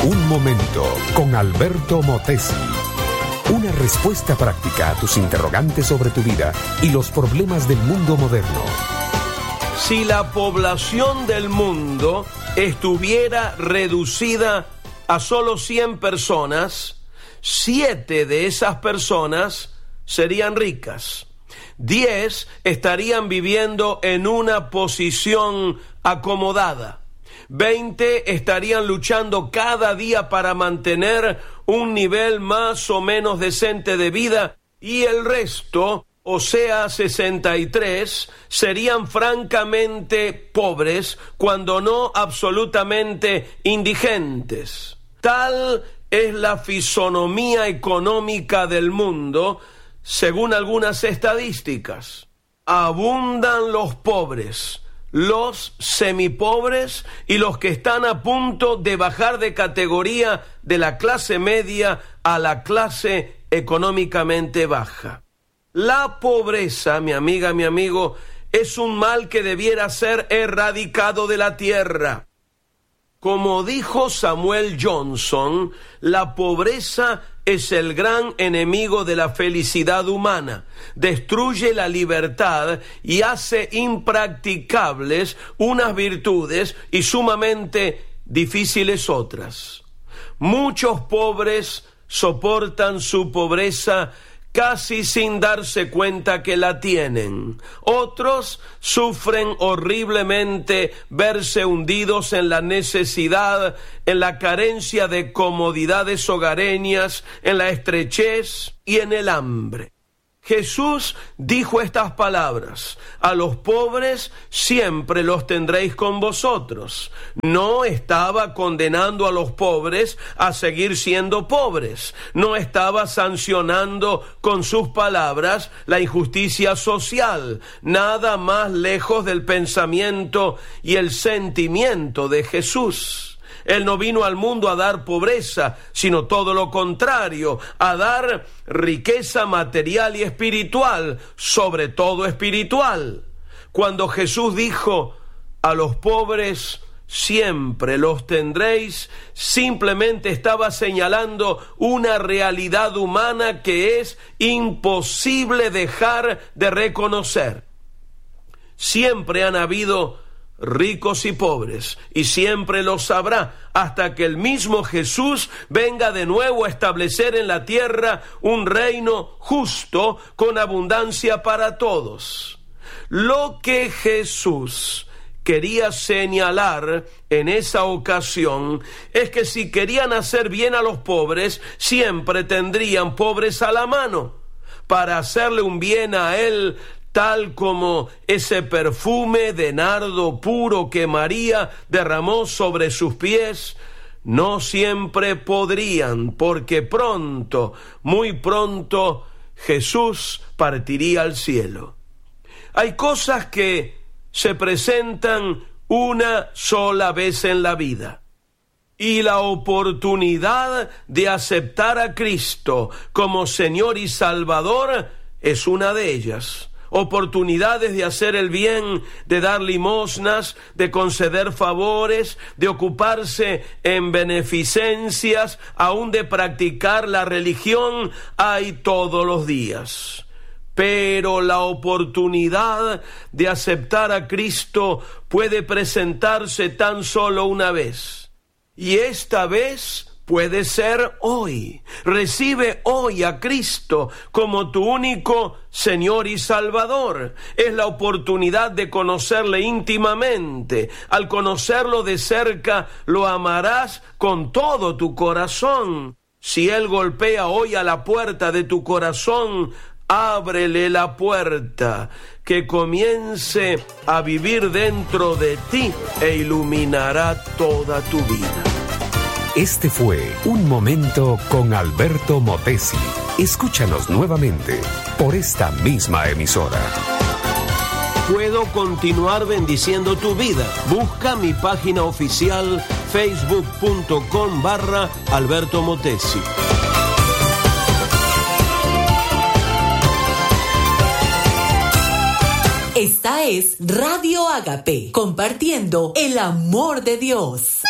Un momento con Alberto Motesi. Una respuesta práctica a tus interrogantes sobre tu vida y los problemas del mundo moderno. Si la población del mundo estuviera reducida a solo 100 personas, 7 de esas personas serían ricas. 10 estarían viviendo en una posición acomodada. 20 estarían luchando cada día para mantener un nivel más o menos decente de vida, y el resto, o sea 63, serían francamente pobres, cuando no absolutamente indigentes. Tal es la fisonomía económica del mundo, según algunas estadísticas. Abundan los pobres, los semipobres y los que están a punto de bajar de categoría de la clase media a la clase económicamente baja. La pobreza, mi amiga, mi amigo, es un mal que debiera ser erradicado de la tierra. Como dijo Samuel Johnson, la pobreza es el gran enemigo de la felicidad humana. Destruye la libertad y hace impracticables unas virtudes y sumamente difíciles otras. Muchos pobres soportan su pobreza casi sin darse cuenta que la tienen. Otros sufren horriblemente verse hundidos en la necesidad, en la carencia de comodidades hogareñas, en la estrechez y en el hambre. Jesús dijo estas palabras: a los pobres siempre los tendréis con vosotros. No estaba condenando a los pobres a seguir siendo pobres. No estaba sancionando con sus palabras la injusticia social. Nada más lejos del pensamiento y el sentimiento de Jesús. Él no vino al mundo a dar pobreza, sino todo lo contrario, a dar riqueza material y espiritual, sobre todo espiritual. Cuando Jesús dijo: a los pobres siempre los tendréis, simplemente estaba señalando una realidad humana que es imposible dejar de reconocer. Siempre han habido ricos y pobres, y siempre los habrá, hasta que el mismo Jesús venga de nuevo a establecer en la tierra un reino justo con abundancia para todos. Lo que Jesús quería señalar en esa ocasión es que si querían hacer bien a los pobres, siempre tendrían pobres a la mano para hacerle un bien a él, tal como ese perfume de nardo puro que María derramó sobre sus pies. No siempre podrían, porque pronto, muy pronto, Jesús partiría al cielo. Hay cosas que se presentan una sola vez en la vida, y la oportunidad de aceptar a Cristo como Señor y Salvador es una de ellas. Oportunidades de hacer el bien, de dar limosnas, de conceder favores, de ocuparse en beneficencias, aún de practicar la religión, hay todos los días. Pero la oportunidad de aceptar a Cristo puede presentarse tan solo una vez. Y esta vez puede ser hoy. Recibe hoy a Cristo como tu único Señor y Salvador. Es la oportunidad de conocerle íntimamente. Al conocerlo de cerca, lo amarás con todo tu corazón. Si Él golpea hoy a la puerta de tu corazón, ábrele la puerta, que comience a vivir dentro de ti e iluminará toda tu vida. Este fue Un Momento con Alberto Motesi. Escúchanos nuevamente por esta misma emisora. Puedo continuar bendiciendo tu vida. Busca mi página oficial facebook.com/Alberto Motesi. Esta es Radio Agape, compartiendo el amor de Dios.